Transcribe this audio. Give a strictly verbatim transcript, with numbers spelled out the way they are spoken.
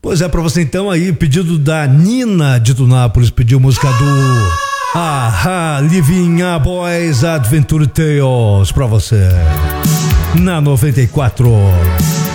Pois é, pra você então aí, pedido da Nina de Tunápolis, pediu música do Ahá, Living a Boys Adventure Tales pra você, na noventa e quatro.